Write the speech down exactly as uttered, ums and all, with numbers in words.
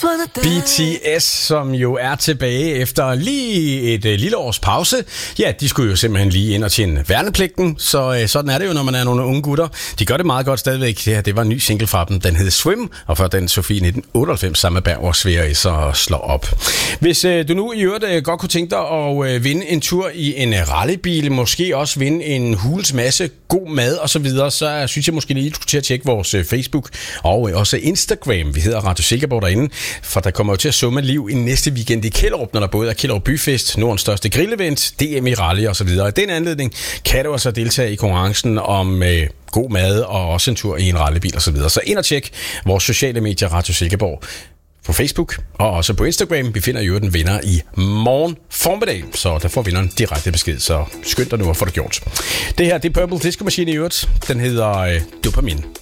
B T S, som jo er tilbage efter lige et øh, lille års pause. Ja, de skulle jo simpelthen lige ind og tjene værnepligten, så øh, sådan er det jo, når man er nogle unge gutter. De gør det meget godt stadigvæk. Det her, det var en ny single fra dem. Den hed Swim, og for den Sofie nitten otteoghalvfems sammen med Berg og Sverige så slår op. Hvis øh, du nu i øvrigt øh, godt kunne tænke dig at øh, vinde en tur i en øh, rallybil, måske også vinde en hulens masse god mad og så videre, så synes jeg måske lige, du skulle til at tjekke vores øh, Facebook og øh, også Instagram. Vi hedder Radio Silkeborg derinde, for der kommer jo til at summe liv i næste weekend i Kjellerup, når der både er Kjellerup Byfest, Nordens største grillevent, D M i rally og så videre. I den anledning kan du også deltage i konkurrencen om øh, god mad og også en tur i en rallybil og så videre. Så ind og tjek vores sociale medier Radio Silkeborg på Facebook og også på Instagram. Vi finder jo den vinder i morgen formiddag, så der får vinderen direkte besked, så skynd dig nu at få det gjort. Det her, det er Purple Disco Machine i øvrigt. Den hedder øh, Dopamin.